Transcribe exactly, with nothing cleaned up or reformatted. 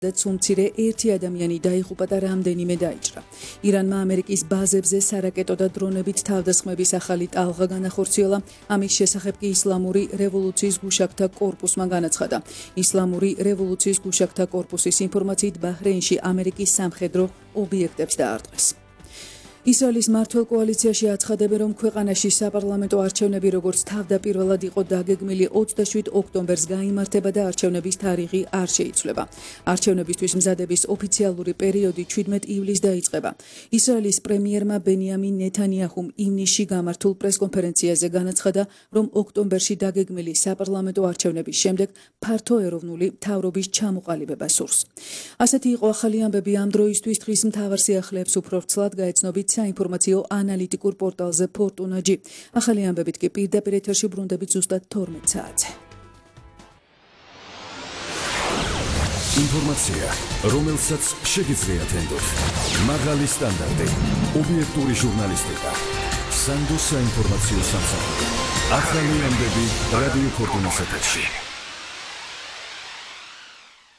და ცუმცირე ერთი ადამიანი დაიღუპა და რამდენიმე დაიჭრა. ირანმა ამერიკის ბაზებზე სარაკეტო და დრონებით თავდასხმების ახალი ტალღა განახორციელა. ამის შესახებ კი ისლამური რევოლუციის გუშაგთა კორპუსმა განაცხადა. ისლამური რევოლუციის გუშაგთა კორპუსის ინფორმაციით ბაჰრეინში ამერიკის სამხედრო ობიექტებს დაარტყეს. ისრაელის მმართველ კოალიციაში აცხადებენ, რომ ქვეყანაში საპარლამენტო არჩევნები როგორც თავდაპირველად იყო დაგეგმილი ოცდაშვიდ ოქტომბერს გაიმართება და არჩევნების თარიღი არ შეიცვლება. არჩევნებისთვის მზადების ოფიციალური პერიოდი ჩვიდმეტ ივლისს დაიწყება. ისრაელის პრემიერმა ბენიამინ ნეთანიაჰუმ ივნისში გამართულ პრესკონფერენციაზე განაცხადა, რომ ოქტომბერში დაგეგმილი საპარლამენტო არჩევნების შემდეგ ფართო ეროვნული მთავრობის ჩამოყალიბება სურს. ასეთი იყო ახალი ამბები ამ დროისთვის. დღის მთავარ სიახლეებს უფრო ვრცლად გაეცნობით საინფორმაციო ანალიტიკურ პორტალზე ფორტუნაჯი. ახალი ამბებით კი პირდაპირ ეთერში ბრუნდებით ზუსტად თორმეტ საათზე. ინფორმაცია, რომელსაც შეგიძლიათ ენდოთ. მაღალი სტანდარტი, ობიექტური ჟურნალისტიკა. სანდო საინფორმაციო სამსახური. ახალი ამბები რადიო ფორტუნას ეთერში.